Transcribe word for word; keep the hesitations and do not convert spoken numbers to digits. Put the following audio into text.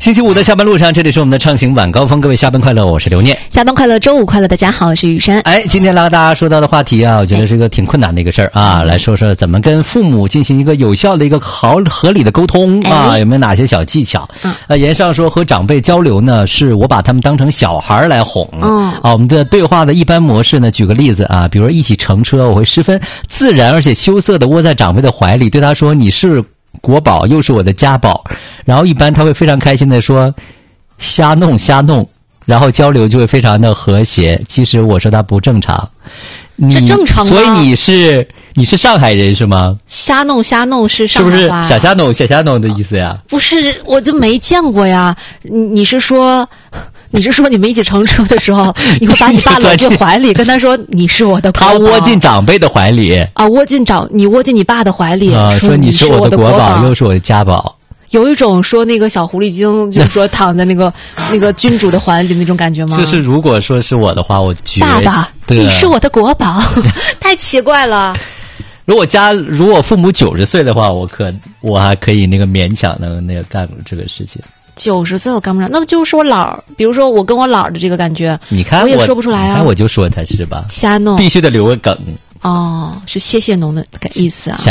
星期五的下班路上，这里是我们的畅行晚高峰，各位下班快乐，我是刘念。 下班快乐，周五快乐，大家好，我是雨珊。 哎，今天来和大家说到的话题啊，我觉得是一个挺困难的一个事儿啊，哎、来说说怎么跟父母进行一个有效的一个好合理的沟通啊，哎、有没有哪些小技巧？嗯，呃，言上说和长辈交流呢，是我把他们当成小孩来哄。嗯，啊，我们的对话的一般模式呢，举个例子啊，比如一起乘车，我会十分自然而且羞涩的窝在长辈的怀里，对他说：“你是国宝，又是我的家宝。”然后一般他会非常开心的说瞎弄瞎弄，然后交流就会非常的和谐。其实我说他不正常，你这正常吗？ 所以你是你是上海人是吗？ 瞎弄瞎弄是上海话、啊、 是不是小瞎弄小瞎弄的意思呀？ 不是，我就没见过呀。你你是说你是说你们一起乘车的时候，你会把你爸搂进怀里，跟他说你是我的国宝？ 他窝进长辈的怀里啊， 窝进长你窝进你爸的怀里， 啊、说你是我的国宝， 又是我的家宝。 有一种说那个小狐狸精，就是说躺在那个那个君主的怀里那种感觉吗？ 就是如果说是我的话，我觉得爸爸，你是我的国宝，太奇怪了。 如果家如果父母九十岁的话，我可我还可以那个勉强的那个干这个事情。 九十岁我干不上，那么就是我姥，比如说我跟我姥的这个感觉， 你看我也说不出来啊。 你看我就说他是吧？ 瞎弄， 必须得留个梗。 哦，是谢谢农的意思啊。